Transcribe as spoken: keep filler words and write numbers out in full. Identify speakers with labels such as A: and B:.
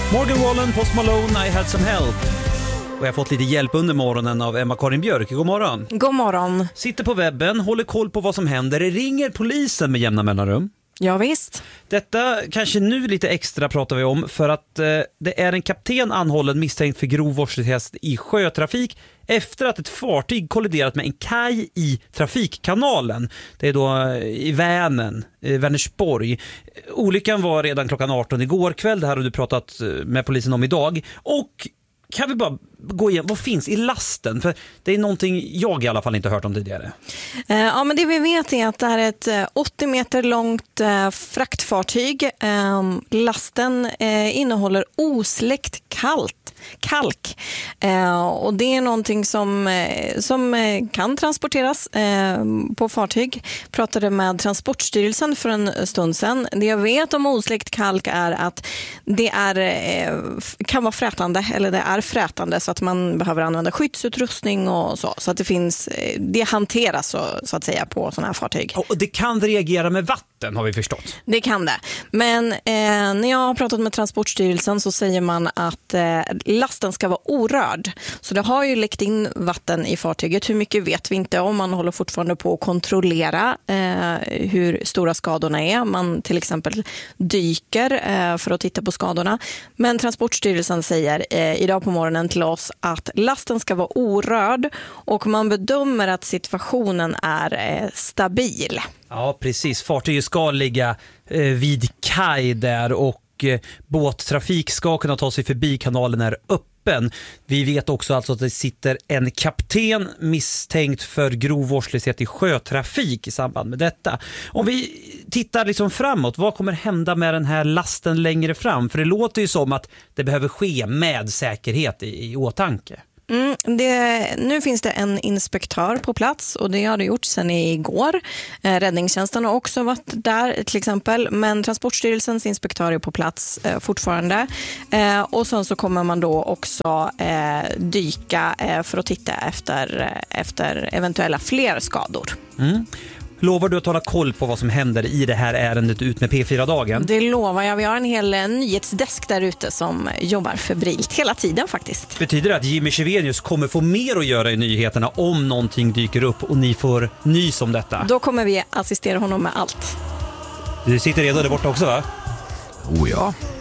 A: Morgan Wallen, Post Malone, I Had Some Help. Och jag har fått lite hjälp under morgonen av Emma-Karin Björk. God morgon.
B: God morgon.
A: Sitter på webben, håller koll på vad som händer. Det ringer polisen med jämna mellanrum.
B: Ja, visst.
A: Detta kanske nu lite extra pratar vi om för att eh, det är en kapten anhållen misstänkt för grov vårdslöshet i sjötrafik efter att ett fartyg kolliderat med en kaj i trafikkanalen. Det är då i Vänern, i Vänersborg. Olyckan var redan klockan arton igår kväll. Det här har du pratat med polisen om idag. Och kan vi bara gå igen, vad finns i lasten? För det är någonting jag i alla fall inte hört om tidigare.
B: Eh, ja, men det vi vet är att det här är ett eh, åttio meter långt eh, fraktfartyg. Eh, lasten eh, innehåller osläckt kalk. kalk. Eh, och det är någonting som, eh, som eh, kan transporteras eh, på fartyg. Pratade med Transportstyrelsen för en stund sedan. Det jag vet om osläckt kalk är att det är, eh, kan vara frätande, eller det är frätande så att man behöver använda skyddsutrustning och så. Så att det finns, det hanteras så, så att säga på sådana här fartyg.
A: Och det kan reagera med vatten, har vi förstått.
B: Det kan det. Men eh, när jag har pratat med Transportstyrelsen så säger man att eh, lasten ska vara orörd. Så det har ju läckt in vatten i fartyget. Hur mycket vet vi inte om. Man håller fortfarande på att kontrollera eh, hur stora skadorna är. Man till exempel dyker eh, för att titta på skadorna. Men Transportstyrelsen säger eh, idag på morgonen till oss att lasten ska vara orörd och man bedömer att situationen är eh, stabil.
A: Ja, precis. Fartyget ska ligga eh, vid kaj där och eh, båttrafik ska kunna ta sig förbi, kanalen är öppen. Vi vet också alltså att det sitter en kapten misstänkt för grov vårdslöshet i sjötrafik i samband med detta. Om vi tittar liksom framåt, vad kommer hända med den här lasten längre fram? För det låter ju som att det behöver ske med säkerhet i, i åtanke.
B: Mm, det, nu finns det en inspektör på plats och det har det gjort sedan igår. Eh, räddningstjänsten har också varit där till exempel, men Transportstyrelsens inspektör är på plats eh, fortfarande. Eh, och sen så kommer man då också eh, dyka eh, för att titta efter, efter eventuella fler skador.
A: Mm. Lovar du att hålla koll på vad som händer i det här ärendet ut med P fyra-dagen?
B: Det lovar jag. Vi har en hel nyhetsdesk där ute som jobbar febrilt hela tiden faktiskt.
A: Betyder det att Jimmy Chevenius kommer få mer att göra i nyheterna om någonting dyker upp och ni får nys om detta?
B: Då kommer vi assistera honom med allt.
A: Du sitter redan där borta också, va?
C: Oh ja.